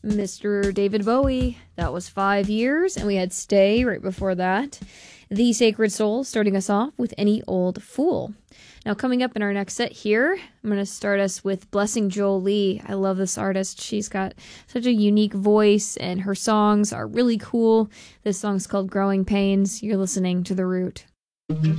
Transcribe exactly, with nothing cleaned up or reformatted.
Mister David Bowie. That was Five Years, and we had Stay right before that. The Sacred Soul starting us off with Any Old Fool. Now, coming up in our next set here, I'm going to start us with Blessing Jolie. I love this artist. She's got such a unique voice, and her songs are really cool. This song's called Growing Pains. You're listening to The Root.